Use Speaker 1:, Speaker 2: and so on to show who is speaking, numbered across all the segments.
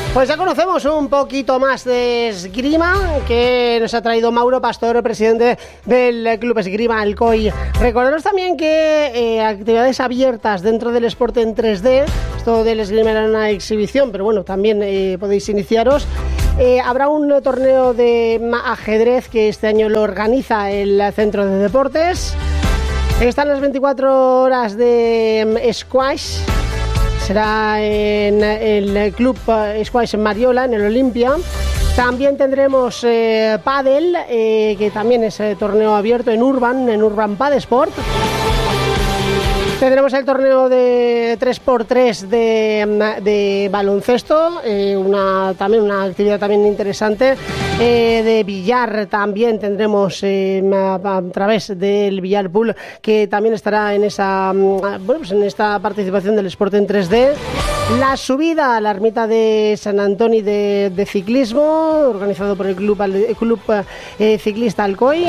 Speaker 1: Pues ya conocemos un poquito más de esgrima que nos ha traído Mauro Pastor, presidente del Club Esgrima Alcoy. Recordaros también que actividades abiertas dentro del Sport en 3D, esto del esgrima era una exhibición, pero bueno, también podéis iniciaros. Habrá un torneo de ajedrez que este año lo organiza el Centro de Deportes. Están las 24 horas de squash. Será en el Club Squash en Mariola, en el Olimpia. También tendremos pádel, que también es torneo abierto en Urban Pad Sport. Tendremos el torneo de 3x3 de baloncesto, también una actividad también interesante. De billar también tendremos a través del Billar Pool, que también estará en esa pues en esta participación del Sport en 3D. La subida a la ermita de San Antoni de ciclismo, organizado por el Club Ciclista Alcoy.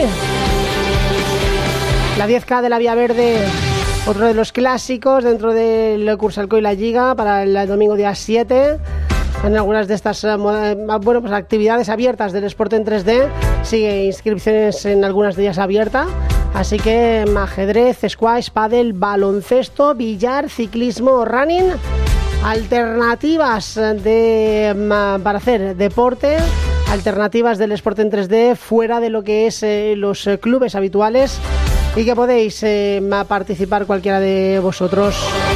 Speaker 1: La 10K de la Vía Verde, otro de los clásicos dentro del Curso Alcoy La Lliga, para el domingo día 7. En algunas de estas pues actividades abiertas del Sport en 3D, sigue inscripciones en algunas de ellas abiertas. Así que ajedrez, squash, pádel, baloncesto, billar, ciclismo, running, alternativas para hacer deporte, alternativas del Sport en 3D fuera de lo que es los clubes habituales, y que podéis participar cualquiera de vosotros.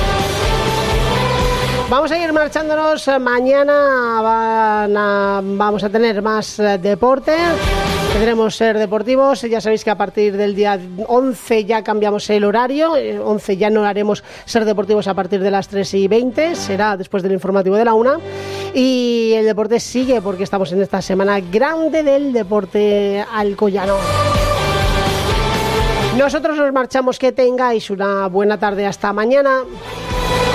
Speaker 1: Vamos a ir marchándonos. Mañana vamos a tener más deporte. Tendremos Ser Deportivos. Ya sabéis que a partir del día 11 ya cambiamos el horario. 11 ya no haremos Ser Deportivos a partir de las 3:20. Será después del informativo de la 1. Y el deporte sigue porque estamos en esta semana grande del deporte alcoyano. Nosotros nos marchamos. Que tengáis una buena tarde. Hasta mañana.